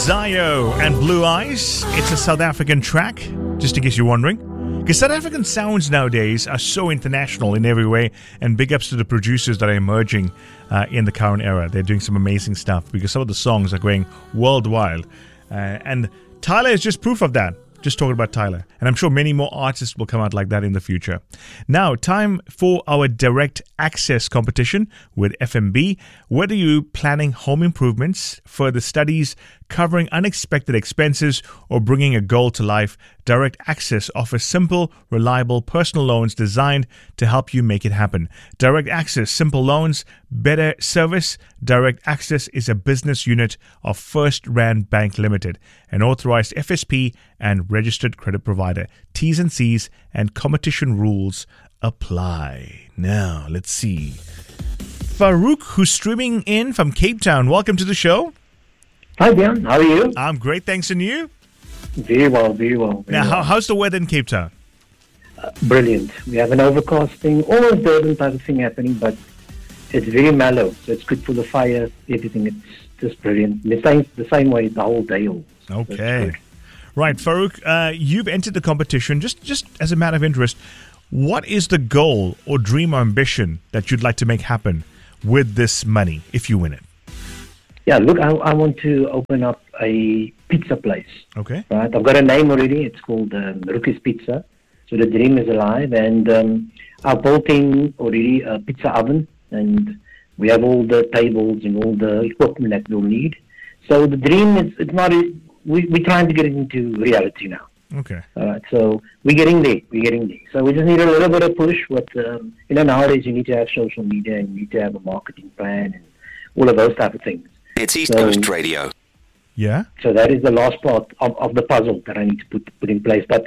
Zio and Blue Eyes. It's a South African track, just in case you're wondering. Because South African sounds nowadays are so international in every way, and big ups to the producers that are emerging in the current era. They're doing some amazing stuff because some of the songs are going worldwide. And Tyler is just proof of that. Just talking about Tyler. And I'm sure many more artists will come out like that in the future. Now, time for our direct access competition with FMB. Whether you're planning home improvements, further studies, covering unexpected expenses, or bringing a goal to life, Direct Access offers simple, reliable personal loans designed to help you make it happen. Direct Access, simple loans, better service. Direct Access is a business unit of First Rand Bank Limited, an authorized FSP and registered credit provider. T's and C's and competition rules apply. Now, let's see. Farouk, who's streaming in from Cape Town. Welcome to the show. Hi, Dan. How are you? I'm great, thanks. And you? Very well, very well. Now, how's the weather in Cape Town? Brilliant. We have an overcasting, almost Durban type of thing happening, but it's very mellow, so it's good for the fire, everything. It's just brilliant. The same way the whole day. Okay. Right, Farouk, you've entered the competition. Just as a matter of interest, what is the goal or dream or ambition that you'd like to make happen with this money if you win it? Yeah, look, I want to open up a pizza place. Okay. Right, I've got a name already. It's called Rukis Pizza. So the dream is alive, and I've built in already a pizza oven, and we have all the tables and all the equipment that we'll need. So the dream is, it's not, we're trying to get it into reality now. Okay. All right, so we're getting there. So we just need a little bit of push. But nowadays you need to have social media and you need to have a marketing plan and all of those type of things. It's East Coast Radio. Yeah. So that is the last part of the puzzle that I need to put in place. But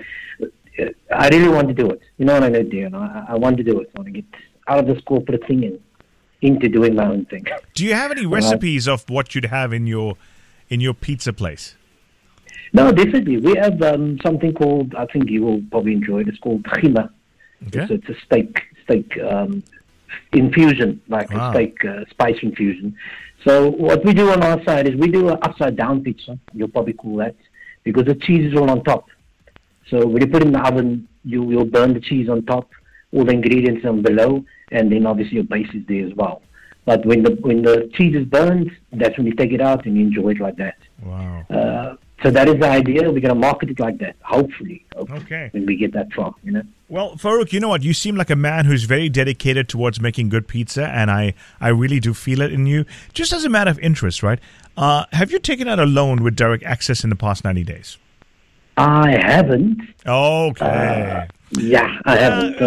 I really want to do it. You know what I mean, Dion? I want to do it. I want to get out of this corporate thing and into doing my own thing. Do you have any recipes of what you'd have in your pizza place? No, definitely. We have something called, I think you will probably enjoy it. It's called khima. Okay. It's a steak infusion, like a steak spice infusion. So what we do on our side is we do an upside down pizza. You'll probably call that, because the cheese is all on top. So when you put it in the oven, you'll burn the cheese on top, all the ingredients on below, and then obviously your base is there as well. But when the cheese is burned, that's when you take it out and you enjoy it like that. Wow. So that is the idea. We're going to market it like that, hopefully. Okay. When we get that far, Well, Farouk, you know what? You seem like a man who's very dedicated towards making good pizza, and I really do feel it in you. Just as a matter of interest, right? Have you taken out a loan with Direct Access in the past 90 days? I haven't. Okay. Yeah, I haven't.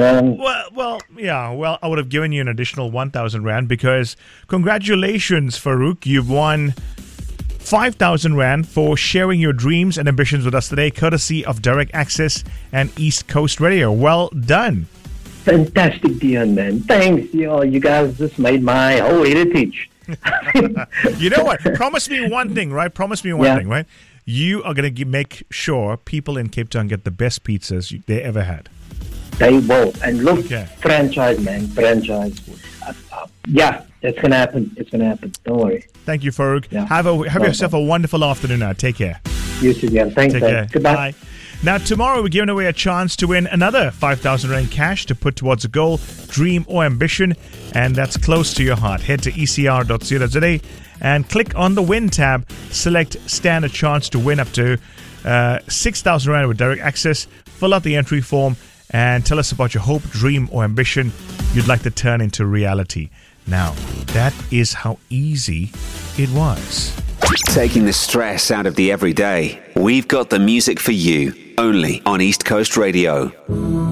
Well, I would have given you an additional 1,000 Rand because congratulations, Farouk. You've won 5,000 Rand for sharing your dreams and ambitions with us today, courtesy of Direct Access and East Coast Radio. Well done. Fantastic, Dion, man. Thanks. You guys just made my whole heritage. You know what? Promise me one thing, right? Right? You are going to make sure people in Cape Town get the best pizzas they ever had. They will. And look, franchise, man. Franchise. Yeah, it's going to happen. Don't worry. Thank you, Farouk. Yeah. Have yourself a wonderful afternoon now. Take care. You too, Dion. Thanks, Take care. Goodbye. Bye. Now, tomorrow we're giving away a chance to win another 5,000 Rand cash to put towards a goal, dream, or ambition, and that's close to your heart. Head to ecr.co.za and click on the Win tab. Select Stand a Chance to win up to 6,000 Rand with Direct Access. Fill out the entry form and tell us about your hope, dream, or ambition you'd like to turn into reality. Now, that is how easy it was. Taking the stress out of the everyday. We've got the music for you, only on East Coast Radio.